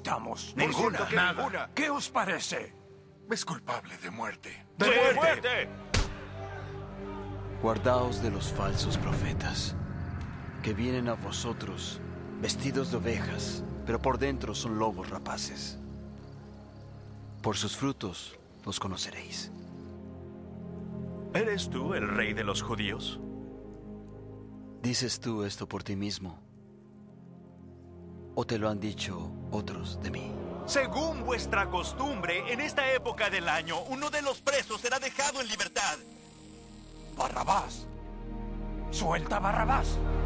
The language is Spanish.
necesitamos? Ninguna. Nada. ¿Qué os parece? Es culpable de muerte. ¡De muerte! Guardaos de los falsos profetas, que vienen a vosotros vestidos de ovejas, pero por dentro son lobos rapaces. Por sus frutos los conoceréis. ¿Eres tú el rey de los judíos? ¿Dices tú esto por ti mismo? ¿O te lo han dicho otros de mí? Según vuestra costumbre, en esta época del año, uno de los presos será dejado en libertad. Barrabás. Suelta a Barrabás.